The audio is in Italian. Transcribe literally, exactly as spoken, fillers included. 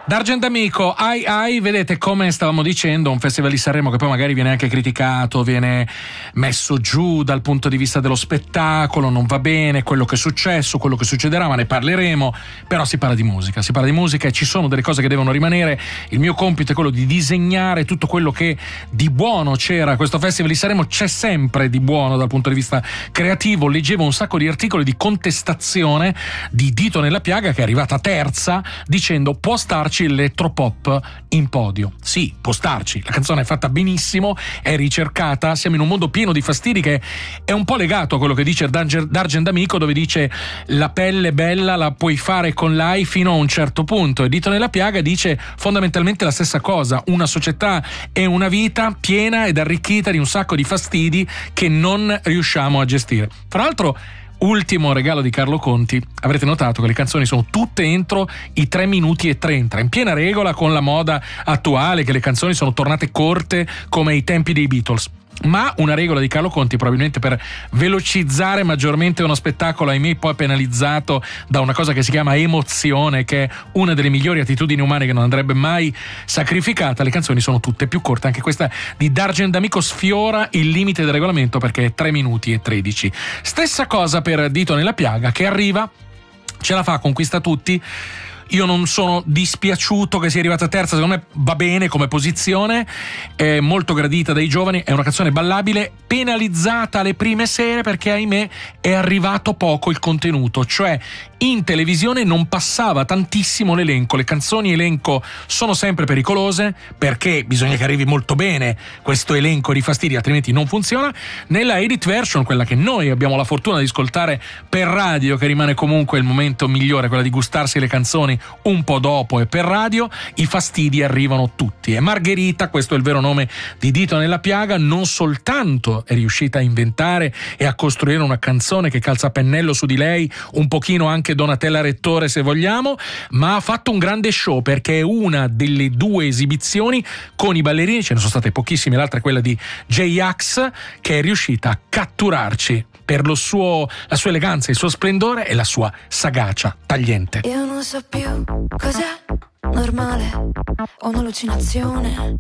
D'Argent Amico, ai ai, vedete come stavamo dicendo, un festival di Sanremo che poi magari viene anche criticato, viene messo giù dal punto di vista dello spettacolo, non va bene quello che è successo, quello che succederà, ma ne parleremo, però si parla di musica, si parla di musica e ci sono delle cose che devono rimanere. Il mio compito è quello di disegnare tutto quello che di buono c'era a questo festival di Sanremo, c'è sempre di buono dal punto di vista creativo. Leggevo un sacco di articoli di contestazione di Dito nella piaga, che è arrivata terza, dicendo può starci elettropop in podio. Sì, può starci, la canzone è fatta benissimo, è ricercata, siamo in un mondo pieno di fastidi che è un po' legato a quello che dice D'Argent Amico, dove dice la pelle bella la puoi fare con l'A I fino a un certo punto, e Dito nella piaga dice fondamentalmente la stessa cosa, una società e una vita piena ed arricchita di un sacco di fastidi che non riusciamo a gestire. Fra l'altro, ultimo regalo di Carlo Conti, avrete notato che le canzoni sono tutte entro i tre minuti e trenta, in piena regola con la moda attuale che le canzoni sono tornate corte come ai tempi dei Beatles. Ma una regola di Carlo Conti, probabilmente per velocizzare maggiormente uno spettacolo, ahimè poi penalizzato da una cosa che si chiama emozione, che è una delle migliori attitudini umane che non andrebbe mai sacrificata. Le canzoni sono tutte più corte, anche questa di D'Argent Amico sfiora il limite del regolamento perché è tre minuti e tredici. Stessa cosa per Dito nella piaga, che arriva, ce la fa, conquista tutti. Io non sono dispiaciuto che sia arrivata terza, secondo me va bene come posizione, è molto gradita dai giovani, è una canzone ballabile, penalizzata alle prime sere perché ahimè è arrivato poco il contenuto, cioè in televisione non passava tantissimo l'elenco, le canzoni elenco sono sempre pericolose perché bisogna che arrivi molto bene questo elenco di fastidi, altrimenti non funziona. Nella edit version, quella che noi abbiamo la fortuna di ascoltare per radio, che rimane comunque il momento migliore, quella di gustarsi le canzoni un po' dopo e per radio, i fastidi arrivano tutti. E Margherita, questo è il vero nome di Dito nella piaga, non soltanto è riuscita a inventare e a costruire una canzone che calza a pennello su di lei, un pochino anche Donatella Rettore se vogliamo, ma ha fatto un grande show perché è una delle due esibizioni con i ballerini, ce ne sono state pochissime, l'altra è quella di J-Ax, che è riuscita a catturarci per lo suo, la sua eleganza, il suo splendore e la sua sagacia tagliente. Io non so più cos'è normale o un'allucinazione,